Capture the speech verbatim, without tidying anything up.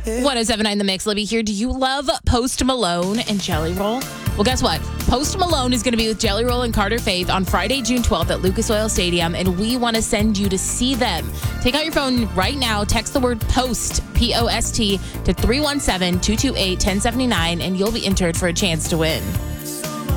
one oh seven point nine The Mix, Libby here. Do you love Post Malone and Jelly Roll? Well, guess what? Post Malone is going to be with Jelly Roll and Carter Faith on Friday, June twelfth at Lucas Oil Stadium, and we want to send you to see them. Take out your phone right now, text the word POST, P O S T, to three one seven, two two eight, one oh seven nine, and you'll be entered for a chance to win.